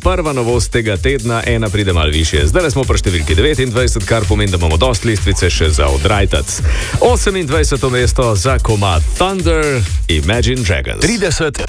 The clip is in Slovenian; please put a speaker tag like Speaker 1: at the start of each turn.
Speaker 1: prva novost tega tedna, ena pride malo višje. Zdaj smo pri številki 29, kar pomeni, da imamo dosti listvice še za odrajtac. 28. mesto za komad Thunder, Imagine Dragons.
Speaker 2: 30.